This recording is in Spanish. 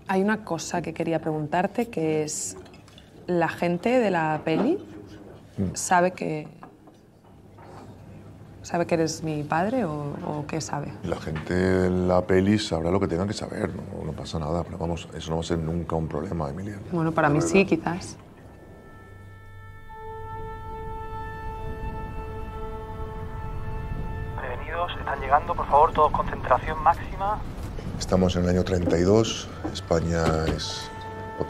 Hay una cosa que quería preguntarte, que es, ¿la gente de la peli sabe que eres mi padre o qué sabe? La gente en la peli sabrá lo que tengan que saber, no pasa nada, pero vamos, eso no va a ser nunca un problema, Emilia. Bueno, para mí sí, quizás. Prevenidos, están llegando, por favor, todos concentración máxima. Estamos en el año 32, España es